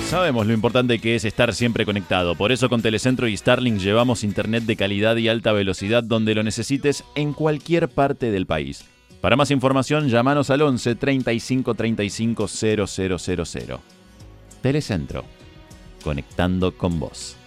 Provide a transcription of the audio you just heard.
Sabemos lo importante que es estar siempre conectado. Por eso con Telecentro y Starlink llevamos internet de calidad y alta velocidad donde lo necesites en cualquier parte del país. Para más información, llámanos al 11 35 35 0000. Telecentro. Conectando con vos.